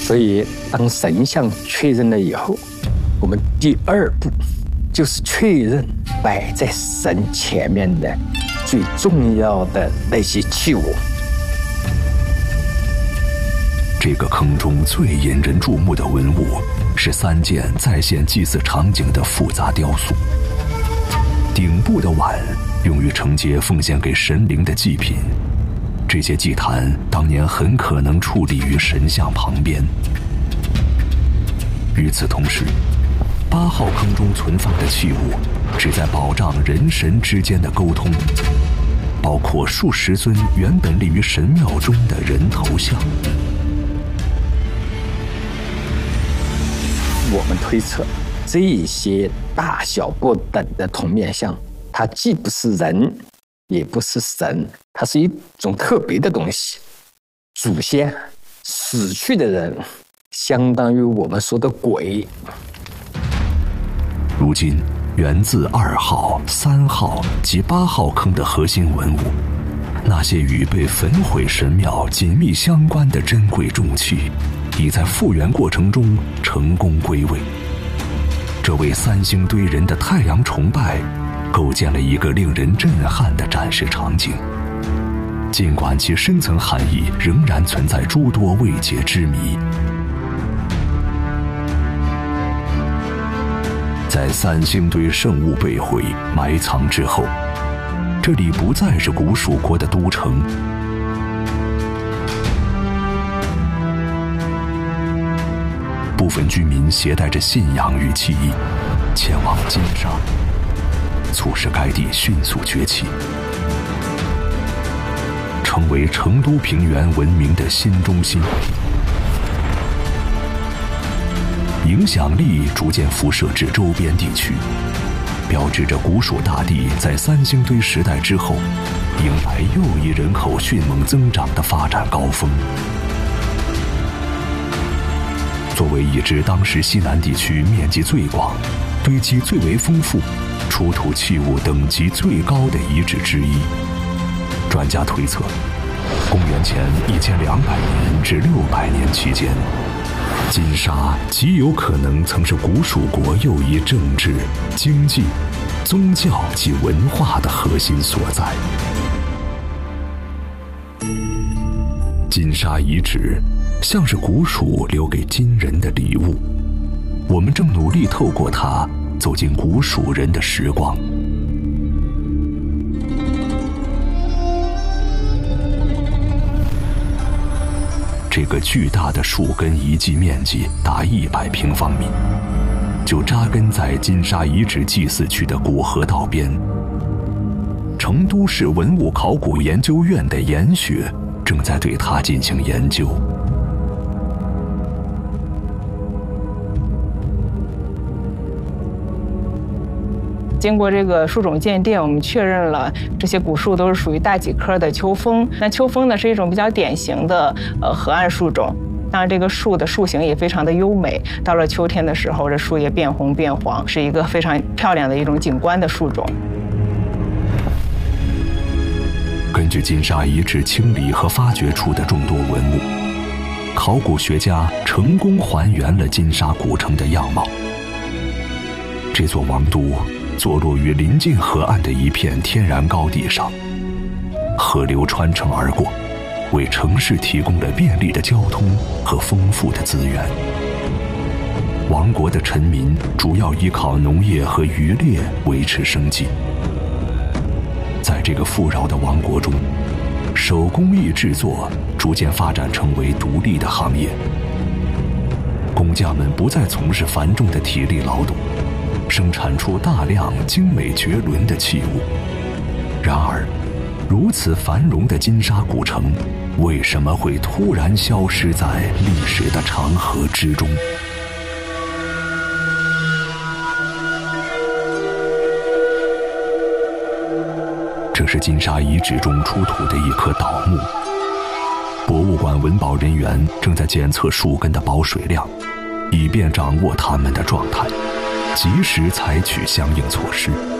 所以当神像确认了以后，我们第二步就是确认摆在神前面的最重要的那些器物。 这个坑中最引人注目的文物是3件再现祭祀场景的复杂雕塑。顶部的碗用于承接奉献给神灵的祭品，这些祭坛当年很可能矗立于神像旁边。与此同时，8号坑中存放的器物旨在保障人神之间的沟通，包括数十尊原本立于神庙中的人头像。 我们推测，这一些大小不等的铜面像，它既不是人，也不是神，它是一种特别的东西。祖先死去的人，相当于我们说的鬼。 如今，源自2号、3号及8号坑的核心文物，那些与被焚毁神庙紧密相关的珍贵重器，已在复原过程中成功归位。这为3星堆人的太阳崇拜构建了一个令人震撼的展示场景，尽管其深层含义仍然存在诸多未解之谜。在3星堆圣物被毁埋藏之后，这里不再是古蜀国的都城。部分居民携带着信仰与记忆，前往金沙，促使该地迅速崛起，成为成都平原文明的新中心。影响力逐渐辐射至周边地区，标志着古蜀大地在3星堆时代之后，迎来又一人口迅猛增长的发展高峰。作为已知当时西南地区面积最广、堆积最为丰富、出土器物等级最高的遗址之一，专家推测，公元前1200年至600年期间，金沙极有可能曾是古蜀国又一政治、经济、宗教及文化的核心所在。金沙遗址像是古蜀留给金人的礼物，我们正努力透过它走进古蜀人的时光。这个巨大的树根遗迹面积达100平方米，就扎根在金沙遗址祭祀区的古河道边。成都市文物考古研究院的研学正在对它进行研究。 经过这个树种鉴定，我们确认了这些古树都是属于大戟科的秋枫。那秋枫呢是一种比较典型的河岸树种，当然这个树的树形也非常的优美。到了秋天的时候，这树叶变红变黄，是一个非常漂亮的一种景观的树种。 根据金沙遗址清理和发掘出的众多文物，考古学家成功还原了金沙古城的样貌。这座王都坐落于临近河岸的一片天然高地上，河流穿城而过，为城市提供了便利的交通和丰富的资源。王国的臣民主要依靠农业和渔猎维持生计。在这个富饶的王国中，手工艺制作逐渐发展成为独立的行业。工匠们不再从事繁重的体力劳动，生产出大量精美绝伦的器物。然而，如此繁荣的金沙古城，为什么会突然消失在历史的长河之中？这是金沙遗址中出土的一颗倒木，博物馆文保人员正在检测树根的保水量，以便掌握它们的状态，及时采取相应措施。